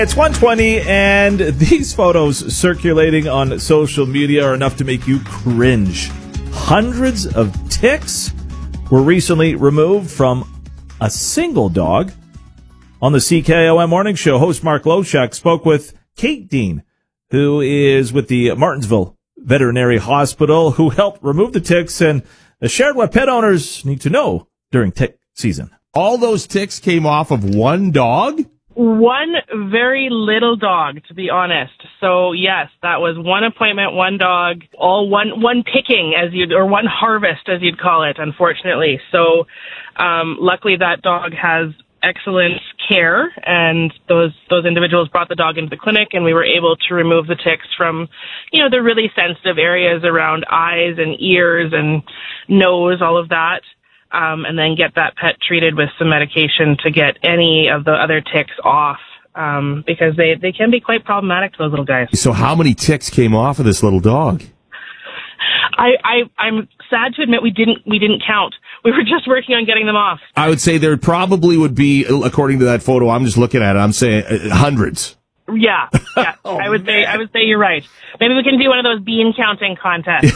It's 1:20, and these photos circulating on social media are enough to make you cringe. Hundreds of ticks were recently removed from a single dog. On the CKOM Morning Show, host Mark Loshak spoke with Kate Dean, who is with the Martinsville Veterinary Hospital, who helped remove the ticks and shared what pet owners need to know during tick season. All those ticks came off of one dog? One very little dog, to be honest. So yes, that was one appointment, one dog, all one picking or one harvest as you'd call it, unfortunately. So, luckily that dog has excellent care, and those individuals brought the dog into the clinic, and we were able to remove the ticks from, the really sensitive areas around eyes and ears and nose, all of that. And then get that pet treated with some medication to get any of the other ticks off, because they can be quite problematic to those little guys. So how many ticks came off of this little dog? I'm sad to admit we didn't count. We were just working on getting them off. I would say there probably would be, according to that photo I'm just looking at, I'm saying hundreds. Yeah. Oh, I would say you're right. Maybe we can do one of those bean counting contests.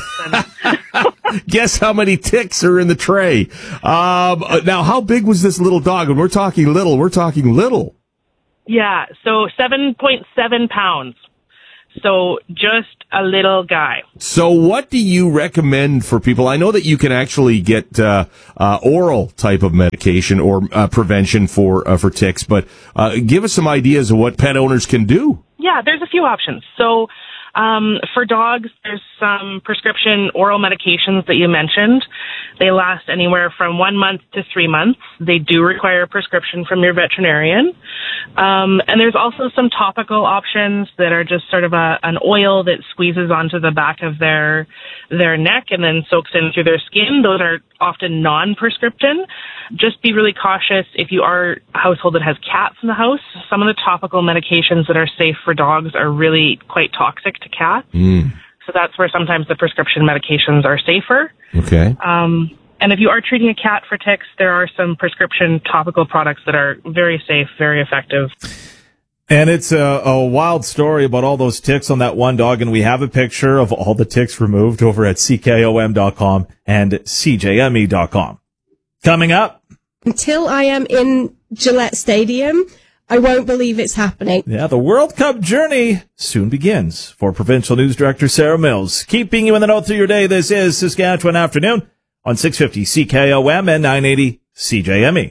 Guess how many ticks are in the tray. Now, how big was this little dog? And we're talking little. Yeah, so 7.7 pounds. So just a little guy. So what do you recommend for people? I know that you can actually get oral type of medication or prevention for ticks, but give us some ideas of what pet owners can do. Yeah, there's a few options. So for dogs, there's some prescription oral medications that you mentioned. They last anywhere from 1 month to 3 months. They do require a prescription from your veterinarian. And there's also some topical options that are just sort of an oil that squeezes onto the back of their neck and then soaks in through their skin. Those are often non-prescription. Just be really cautious if you are a household that has cats in the house. Some of the topical medications that are safe for dogs are really quite toxic to cats. So that's where sometimes the prescription medications are safer. Okay. And if you are treating a cat for ticks, there are some prescription topical products that are very safe, very effective. And it's a wild story about all those ticks on that one dog, and we have a picture of all the ticks removed over at CKOM.com and CJME.com. Coming up. Until I am in Gillette Stadium, I won't believe it's happening. Yeah, the World Cup journey soon begins. For Provincial News Director Sarah Mills, keeping you in the know through your day, this is Saskatchewan Afternoon on 650 CKOM and 980 CJME.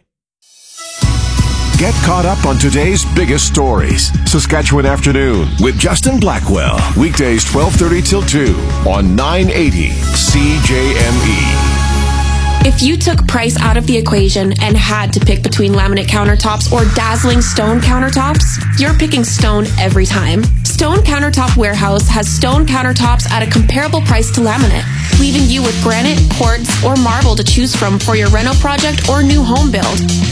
Get caught up on today's biggest stories. Saskatchewan Afternoon with Justin Blackwell. Weekdays 12:30 till 2 on 980 CJME. If you took price out of the equation and had to pick between laminate countertops or dazzling stone countertops, you're picking stone every time. Stone Countertop Warehouse has stone countertops at a comparable price to laminate, leaving you with granite, quartz, or marble to choose from for your reno project or new home build.